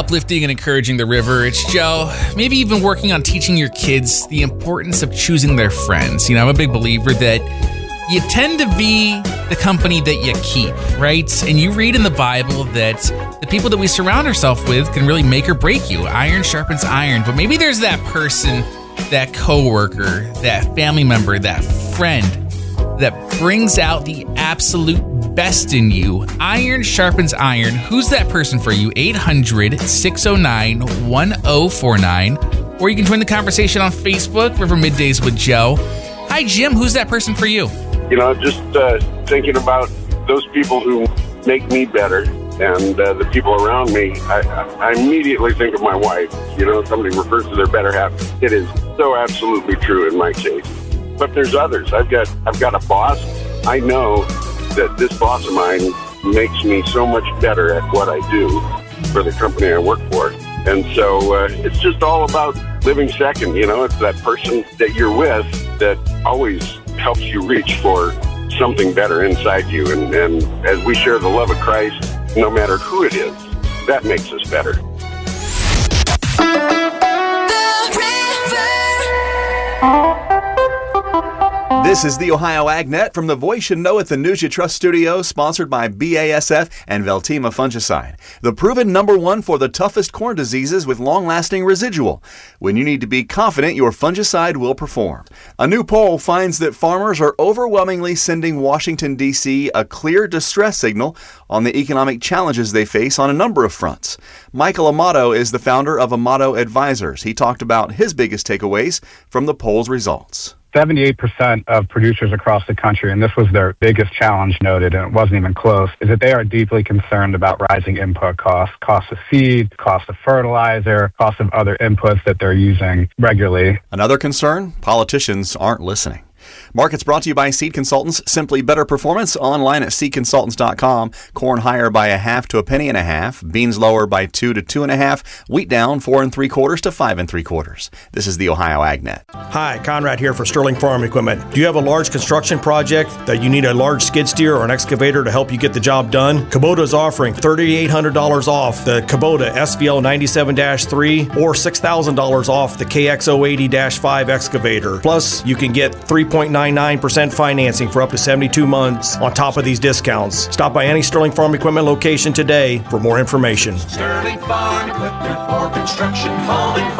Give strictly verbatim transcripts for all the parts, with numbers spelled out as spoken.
uplifting and encouraging the river. It's Joe. Maybe even working on teaching your kids the importance of choosing their friends. You know, I'm a big believer that you tend to be the company that you keep, right? And you read in the Bible that the people that we surround ourselves with can really make or break you. Iron sharpens iron. But maybe there's that person, that coworker, that family member, that friend that brings out the absolute best in you. Iron sharpens iron. Who's that person for you? eight hundred, six oh nine, one oh four nine. Or you can join the conversation on Facebook, River Middays with Joe. Hi, Jim. Who's that person for you? You know, just uh, thinking about those people who make me better and uh, the people around me, I, I immediately think of my wife. You know, somebody refers to their better half. It is so absolutely true in my case. But there's others. I've got I've got a boss. I know that this boss of mine makes me so much better at what I do for the company I work for. And so uh, it's just all about living second. You know, it's that person that you're with that always helps you reach for something better inside you. And, and as we share the love of Christ, no matter who it is, that makes us better. This is the Ohio AgNet from the Voice You Know at the News You Trust studio, sponsored by B A S F and Veltima Fungicide, the proven number one for the toughest corn diseases with long-lasting residual. When you need to be confident your fungicide will perform. A new poll finds that farmers are overwhelmingly sending Washington, D C a clear distress signal on the economic challenges they face on a number of fronts. Michael Amato is the founder of Amato Advisors. He talked about his biggest takeaways from the poll's results. seventy-eight percent of producers across the country, and this was their biggest challenge noted, and it wasn't even close, is that they are deeply concerned about rising input costs, cost of feed, cost of fertilizer, cost of other inputs that they're using regularly. Another concern? Politicians aren't listening. Markets brought to you by Seed Consultants. Simply better performance online at seed consultants dot com. Corn higher by a half to a penny and a half. Beans lower by two to two and a half. Wheat down four and three quarters to five and three quarters. This is the Ohio AgNet. Hi, Conrad here for Sterling Farm Equipment. Do you have a large construction project that you need a large skid steer or an excavator to help you get the job done? Kubota is offering three thousand eight hundred dollars off the Kubota S V L ninety-seven dash three or six thousand dollars off the K X zero eighty dash five excavator. Plus, you can get three point nine nine percent financing for up to seventy-two months on top of these discounts. Stop by any Sterling Farm Equipment location today for more information. Sterling Farm Equipment for construction, home and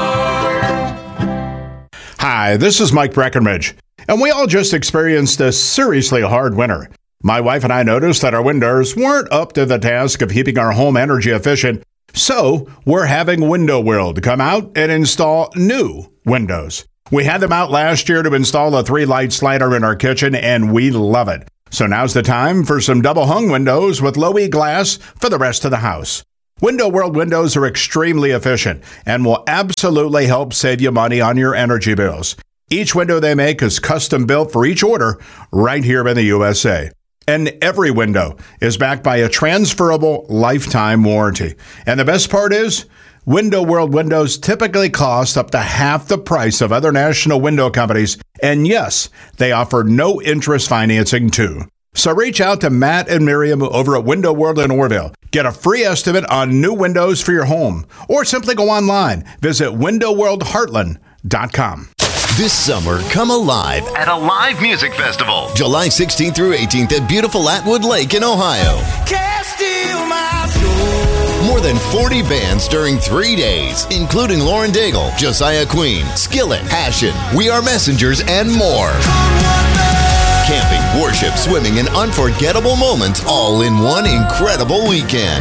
farm. Hi, this is Mike Breckenridge, and we all just experienced a seriously hard winter. My wife and I noticed that our windows weren't up to the task of keeping our home energy efficient, so we're having Window World come out and install new windows. We had them out last year to install a three-light slider in our kitchen, and we love it. So now's the time for some double-hung windows with low-E glass for the rest of the house. Window World windows are extremely efficient and will absolutely help save you money on your energy bills. Each window they make is custom built for each order right here in the U S A. And every window is backed by a transferable lifetime warranty. And the best part is, Window World windows typically cost up to half the price of other national window companies, and yes, they offer no interest financing too. So reach out to Matt and Miriam over at Window World in Orville. Get a free estimate on new windows for your home, or simply go online. Visit window world heartland dot com. This summer, come alive at a live music festival. July sixteenth through eighteenth at beautiful Atwood Lake in Ohio. Can't steal my joy. More than forty bands during three days, including Lauren Daigle, Josiah Queen, Skillet, Passion, We Are Messengers, and more. Camping, worship, swimming, and unforgettable moments all in one incredible weekend.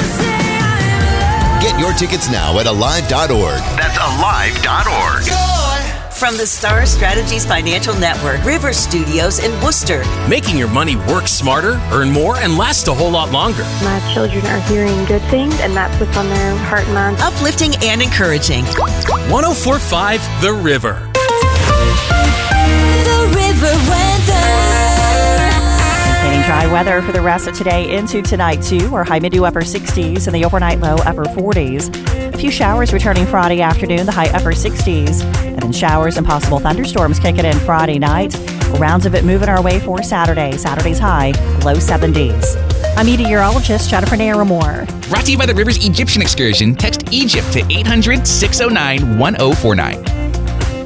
Get your tickets now at alive dot org. That's alive dot org. From the Star Strategies Financial Network, River Studios in Worcester. Making your money work smarter, earn more, and last a whole lot longer. My children are hearing good things, and that's what's on their heart and mind. Uplifting and encouraging. one oh four point five The River. The River weather. Maintaining dry weather for the rest of today into tonight, too. Our high mid to upper sixties and the overnight low upper forties. A few showers returning Friday afternoon, the high upper sixties. And then showers and possible thunderstorms kicking in Friday night. Rounds of it moving our way for Saturday. Saturday's high, low seventies. I'm meteorologist Jennifer Naramore. Brought to you by the Rivers Egyptian Excursion. Text Egypt to eight hundred, six oh nine, one oh four nine.